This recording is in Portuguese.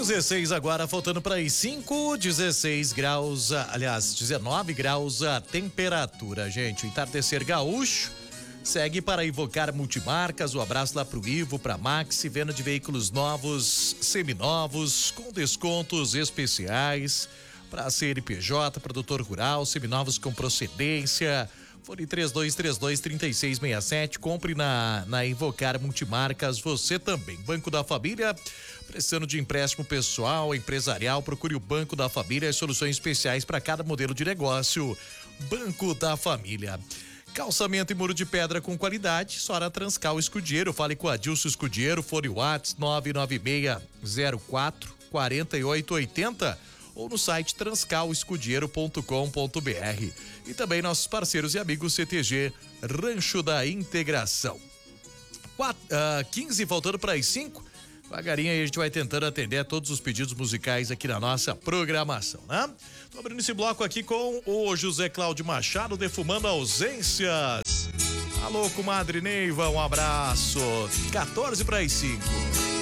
16 agora, faltando para as 5, 16 graus, aliás, 19 graus a temperatura, gente. O entardecer gaúcho segue para Invocar Multimarcas. Um abraço lá pro Ivo, pra Maxi, venda de veículos novos, seminovos, com descontos especiais para CNPJ, produtor rural, seminovos com procedência. Fone 3232-3667, compre na Invocar Multimarcas, você também. Banco da Família, precisando de empréstimo pessoal, empresarial, procure o Banco da Família, soluções especiais para cada modelo de negócio. Banco da Família. Calçamento e muro de pedra com qualidade, só na Transcal Escudeiro. Fale com Adilson Escudeiro, fone WhatsApp 99604-4880 ou no site transcalescudeiro.com.br. E também nossos parceiros e amigos CTG Rancho da Integração. 15 faltando para as 5. Devagarinho aí a gente vai tentando atender a todos os pedidos musicais aqui na nossa programação, né? Tô abrindo esse bloco aqui com o José Cláudio Machado, Defumando Ausências. Alô, comadre Neiva, um abraço. 14 para as 5.